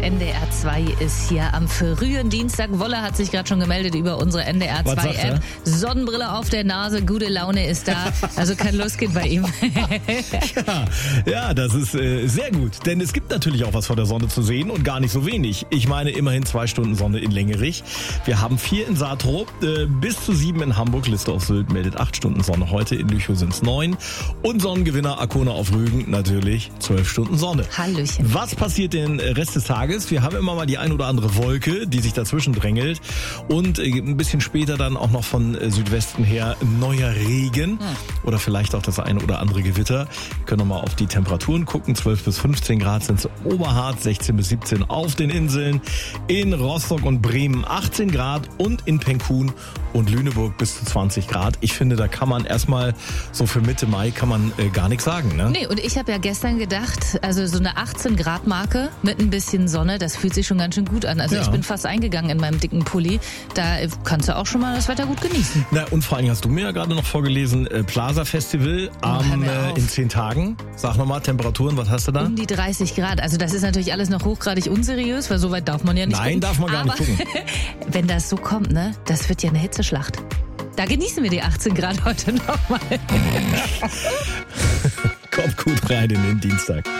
NDR 2 ist hier am frühen Dienstag. Wolle hat sich gerade schon gemeldet über unsere NDR 2 App. Sonnenbrille auf der Nase, gute Laune ist da. Also kann losgehen bei ihm. Ja, das ist sehr gut. Denn es gibt natürlich auch was von der Sonne zu sehen und gar nicht so wenig. Ich meine immerhin 2 Stunden Sonne in Längerich. Wir haben 4 in Saatrup, bis zu 7 in Hamburg. Liste auf Sylt meldet 8 Stunden Sonne. Heute in Lüchow sind es 9. Und Sonnengewinner Arkona auf Rügen natürlich 12 Stunden Sonne. Hallöchen. Was passiert den Rest des Tages? Wir haben immer mal die ein oder andere Wolke, die sich dazwischen drängelt. Und ein bisschen später dann auch noch von Südwesten her neuer Regen. Oder vielleicht auch das eine oder andere Gewitter. Wir können noch mal auf die Temperaturen gucken. 12 bis 15 Grad sind es Oberharz, 16 bis 17 auf den Inseln. In Rostock und Bremen 18 Grad und in Penkun und Lüneburg bis zu 20 Grad. Ich finde, da kann man erstmal so für Mitte Mai kann man gar nichts sagen. Ne? Nee, und ich habe ja gestern gedacht, also so eine 18 Grad Marke mit ein bisschen Sonne, das fühlt sich schon ganz schön gut an. Also ich bin fast eingegangen in meinem dicken Pulli. Da kannst du auch schon mal das Wetter gut genießen. Na, und vor allem hast du mir ja gerade noch vorgelesen, Plaza Festival in 10 Tagen. Sag nochmal, Temperaturen, was hast du da? Um die 30 Grad. Also das ist natürlich alles noch hochgradig unseriös, weil so weit darf man ja nicht gucken. Nein, darf man gar nicht gucken. Wenn das so kommt, ne, das wird ja eine Hitzeschlacht. Da genießen wir die 18 Grad heute nochmal. Kommt gut rein in den Dienstag.